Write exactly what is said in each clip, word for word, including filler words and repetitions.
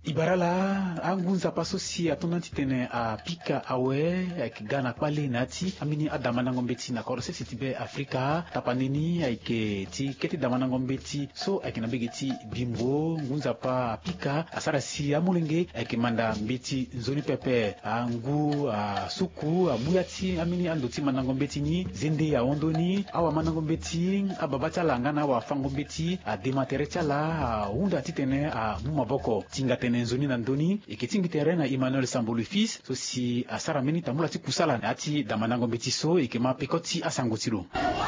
Ibarala angunza paso si atona titene a pika awe ak gana kwale nati amini adamana ngombeti na korse sitibe Afrika tapanini aike ti keti damana ngombeti so aike na begeti bimbo ngunza pa pika asara si amulenge aike manda mbeti nzoni pepe angu a suku amuyati amini andoti mana ngombeti ni zende ya ondoni awa mana ngombeti ababata langana wa fangombeti a dematere chala unda titene a mumaboko tinga tene nzoni na ndoni eketingi terrain na Emmanuel Sambulu fils so si asara meni tamula ti kusala ati damanango mbetiso ekema pekoti asangotilo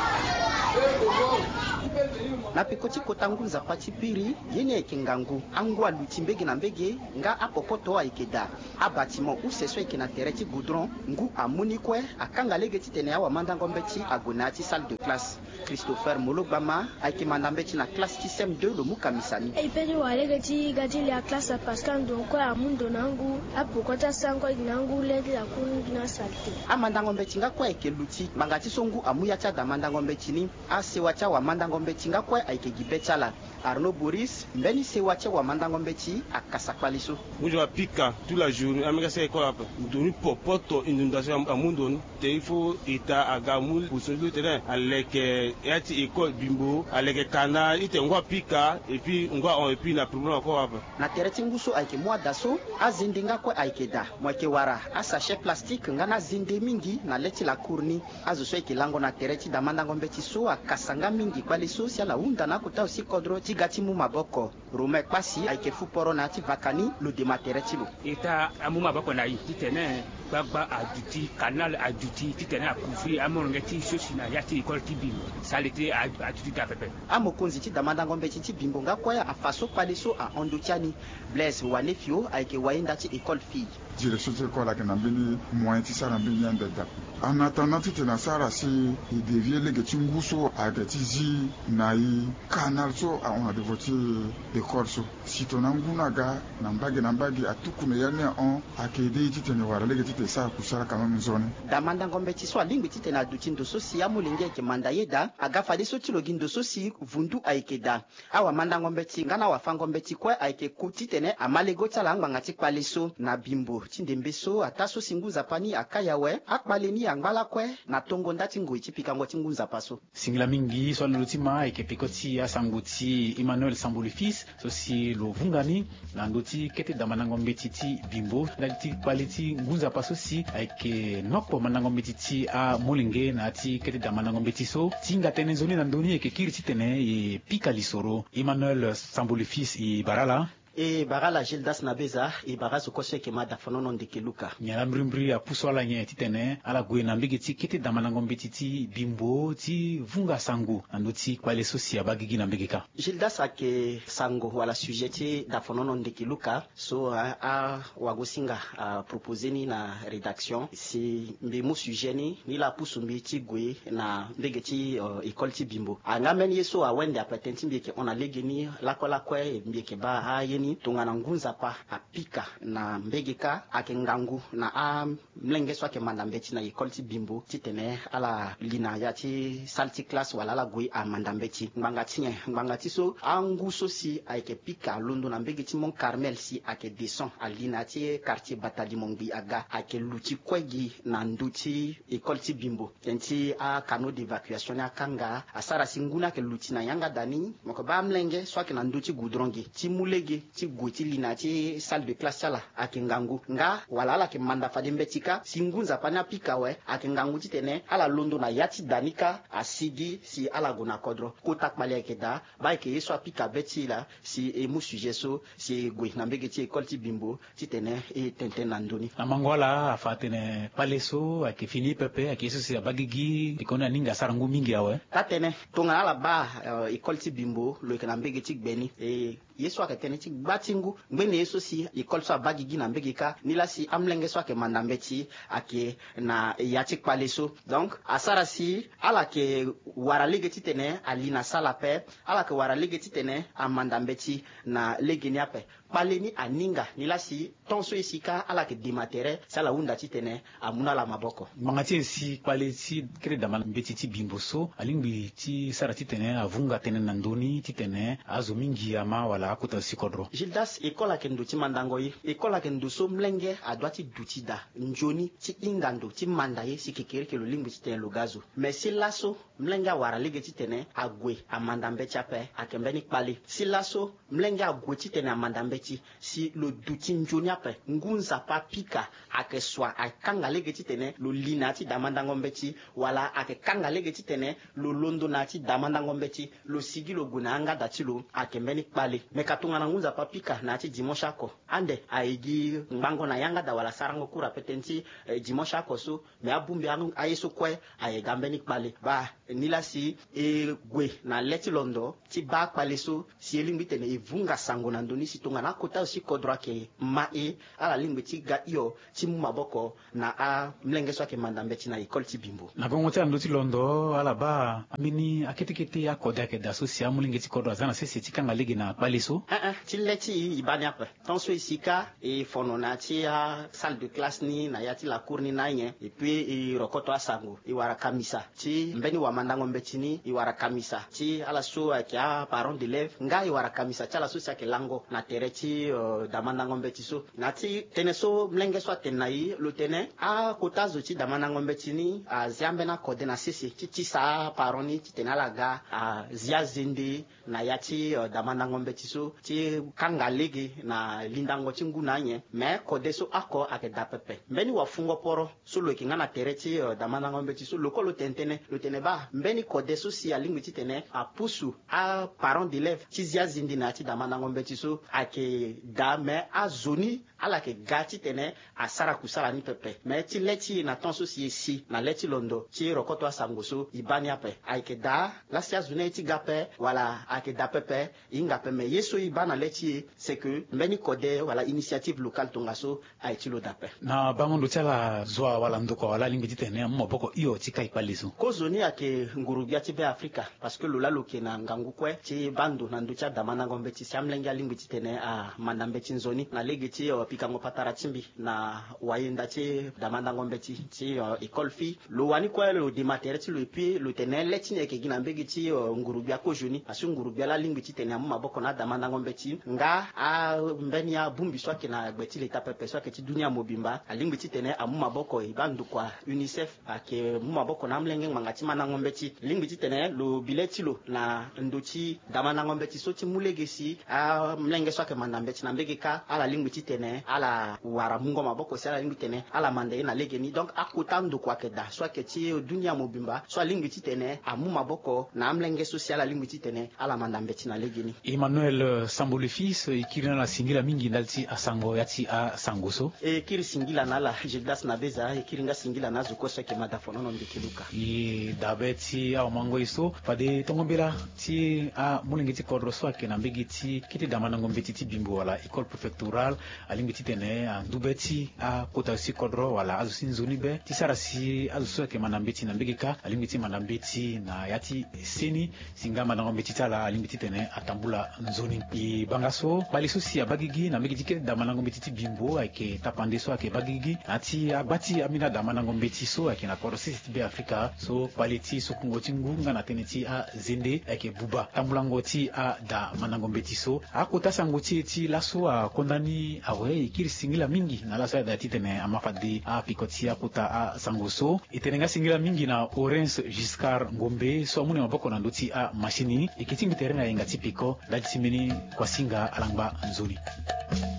na pikoti kotangunza pati piri yene ekengangu angu aluti mbege na mbege nga apopoto aikeda abatiment useso ekena tereti goudron ngu amunikwe akanga legeti tene awa mandango mbeti agonati salle de classe Christopher Molobama aike mandambeti na classe T S M deux lo mukamisani ipedi wa legeti gadi la classe Pascal donc amundo nangu apokota sango nangu ledi la kunu na salte amandango mbeti nga kwa ekeluti mangati songu amuya cha damandango mbeti ni asewacha wa mandango mbeti nga kwa aike gibetala Arnaud Boris mbeni sewacha wa mandango mbeti akasakwaliso mujo apika toute la journée ameka se école apa doni popoto inondation amundo te il faut eta agamul pour sur le terrain avec yati école bimbo avec canal ite ngwa pika et puis ngwa on et puis na problème encore apa na tereti nguso aike mwa daso azindinga kwa aike da mwake wara asache plastique ngana zinde mingi na leti la kurni azo aike lango na tereti da mandango mbeti so akasanga mingi kwa les social unda na kuta aussi kodro tigati mu maboko Rome pasi aike fuporo na ti vakani lo de matereti lo eta amu maboko na yi titene gbagba aduti canal aduti titene akufi amongeti sosina yati école tibim salite aduti ta pepe amokonzi ti damandango mbeti ti bimbo nga kwa afaso paleso a ondotiani Blaise Wanefio aike wainda ti école fille direction de l'école avec nambili moyen ti sara mbili ndeda en attendant ti tena sara si il devient le geti nguso avec ti zi na yi canal so a on a devoti école so si tona nguna ga nambagi nambagi atukune yane on akede ti tena wara le geti te sa kusara kama mzone damandango mbeti so alingbi ti tena aduti ndo so si amulenge ke manda yeda agafa de so ti logi ndo so si vundu aikeda awa mandango mbeti ngana wa fango mbeti kwa aike kuti tene amalego tsala ngbanga ti paleso na bimbo tindembe so ataso singuza pani akayawe akbaleni angbala kwe na tongo ndati ngoi tipikango tingunza paso singla mingi so lutima eke pekoti asanguti Emmanuel Sambulu fils so si lo vungani na ndoti kete damanango mbeti ti bimbo ndati quality ngunza paso si eke nokpo manango mbeti ti a molinge na ti kete damanango mbeti so tinga tene zoni na ndoni eke kiri titene e pika lisoro Emmanuel Sambulu fils i barala e barala Gildas Nabeza e barazo kose ke mada fonono ndeke luka nyala mbrimbri a puso ala nye titene ala gwe na mbege ti kete damanango mbeti ti bimbo ti vunga sangu ando ti kwale sosi abagigi na mbege ka Gildas ake sango wala sujet ti da fonono ndeke luka so a, a wagosinga a proposeni na rédaction si mbe mu sujet ni ni la pusu mbi ti gwe na mbege ti uh, école ti bimbo anga men yeso a wende a patenti mbeke on a legeni lakola kwe mbeke ba a yeni tungana ngunza pa apika na mbegeka ake ngangu na a mlenge so ake mandambeti na école ti bimbo titene ala lina ya ti salti classe wala la gwe a mandambeti ngbanga tinye ngbanga ti so angu so si ake pika londo na mbege ti Mont Carmel si ake descend a lina ti quartier Batali Mongbi aga ake luti kwegi na nduti école ti bimbo tenti a canaux d'évacuation akanga asara singuna ke luti na yanga dani moko ba mlenge so ake na nduti goudrongi ti mulege ti goti lina ti salle de classe chala ake ngangu nga wala ala ke manda fade mbetika singunza pana pika we ake ngangu ti tene ala londo na yati danika asigi si ala gona kodro kota kpali ake da ba ke yeso apika beti la si e mu sujet so si gwe na mbege ti école ti bimbo ti tene e tenten na ndoni amangola afatene paleso ake fini pepe ake yeso si abagigi ikona ninga sarangu mingi awe tatene tonga ala ba uh, école ti bimbo lo ke na mbege ti gbeni e yeso ake tene ti gbatingu ngbene yeso si école so abagigi na mbegeka nila si amlenge so ake mandambeti ake na yati kpaleso donc asara si ala ke wara lege ti tene ali na sala pe ala ke wara lege ti tene amandambeti na lege ni ape paleni aninga nila si tonso isika ala ke dimatere sala unda ti tene amuna la maboko mangati si pale ti kere damandambeti ti bimbo so alingbi ti sara ti tene avunga tene na ndoni ti tene azo mingi ama wala akuta si kodro Gildas école akendo ti mandango yi école akendo so mlenge adwa ti duti da njoni ti ingando ti manda ye si kekere ke lo lingbi ti tene lo gazo mais si laso mlenge awara lege ti tene agwe amanda mbe ti ape akembe ni kpali si laso mlenge agwe ti tene amanda mbe ti si lo duti njoni ape ngunza pa pika ake swa akanga lege ti tene lo lina ti damandango mbe ti wala ake kanga lege ti tene lo londo na ti damandango mbe ti lo sigi lo guna anga da ti lo akembe ni kpali me katunga na ngunza pa pika na ti dimanche ako ande aigi mbango na yanga da wala sarango kura petenti eh, dimanche ako so me abumbi anu ayeso kwe aye gambe ni kpali ba nila si e gwe na leti londo ti ba kpali so si elingbi tene e vunga sango na ndoni si tonga na kota si kodra ke ma e ala lingbi ti ga iyo ti mu maboko na a mlenge so ke mandambe ti na école ti bimbo na bongo ti ando ti londo ala ba amini aketekete akoda ke da so si amulinge ti kodra zana sese ti kanga lege na kpali so ah ah ti leti ibani ape ton so isika e fono na ti a salle de classe ni na ya ti la cour ni na nye et puis e rokoto asango i wara kamisa ti mbeni wa mandango mbetini i wara kamisa ti ala so ke a parents d'élèves nga i wara kamisa ti ala so si ke lango na tere ti uh, damandango mbeti so na ti tene so mlenge so tene na yi lo tene a kota zo ti damandango mbetini a ziambe na kode na sese ti ti sa parents ni ti tene ala ga a zia zende na ya ti uh, damandango mbeti so ti kanga lege na lindango ti ngu na nye me kode so ako ake da pepe mbeni wa fungo poro so lo ki nga na tere ti uh, damandango mbeti so lo ko lo tentene lo tene ba mbeni kode so si alingbi ti tene a pusu a parents d'élèves ti zia zindi na ti damandango mbeti so ake da me a zoni ala ke ga ti tene a sara kusala ni pepe me ti leti na ton so si si na leti londo ti rokoto asango so ibani ape ake da la si azune ti gape wala ake da pepe inga pe me yeso ibana leti c'est que mbeni kode wala initiative locale tonga so a ti lo dape na bangondo ti ala zwa wala ndoko wala lingbi ti tene mu maboko iyo ti kai kpali so ko zoni ake ngurubia ti be afrika parce que lola lo ke na ngangu kwe ti bando na ndu ti damandango mbeti si amlenge alingbi ti tene a mandambe ti nzoni na lege ti uh, pikango patara timbi na wayenda ti damandango mbeti ti uh, école fi lo wani kwe lo dématere ti lo epi lo tene leti ne ke gina mbegi ti uh, ngurubia ko joni asu ngurubia la lingbi ti tene amu maboko na damandango mbeti nga a mbeni a bumbi so ke na gbeti leta pepe so ke ti dunia mobimba alingbi ti tene amu maboko e bandu kwa UNICEF ake mu maboko na mlenge manga ti manango mbeti lingbi ti tene lo bileti lo na ndo ti damandango mbeti so ti mulege si a mlenge so ke mandambe ti na mbege ka ala lingbi ti tene ala wara mungo maboko si ala lingbi tene ala mande na lege ni donc akota ndo kwa ke da so ke ti dunia mobimba so lingbi ti tene amu maboko na mlenge so si ala lingbi ti tene ala mandambe ti na lege ni Emmanuel Sambole fils ikirina la singila mingi ndalti asango yati a sango so e kiri singila na la Gildas na beza e kiri nga singila na zuko so ke madafono no ndikiluka i dabeti a mango iso fade tongombela ti a mulingi ti kodro so ke na mbegi ti kiti damandango mbeti ti bimbo wala école préfectorale alingbi ti tene a ndubeti a kota si kodro wala azu si nzoni be ti sara si azu so ke manambeti na mbegi ka alingbi ti manambeti na yati seni singa mandango mbeti tala alingbi ti tene atambula nzoni i bangaso bali so si abagigi na mbegi ti kiti damandango mbeti ti bimbo ake tapande so ake bagigi ati abati amina damandango mbeti so ake na kodro sisi ti be afrika so bali ti so kungo ti ngunga na tene ti a zende ake buba tambulango ti a da mandango mbeti so akota sango ti ti laso a kondani awe ikiri singila mingi na laso da ti tene amafade a pikoti akota a sango so itene nga singila mingi na Orense Giscard Ngombe so amune maboko na ndoti a machine ikiti ngiterena yenga ti piko dati simeni kwa singa alangba nzoni.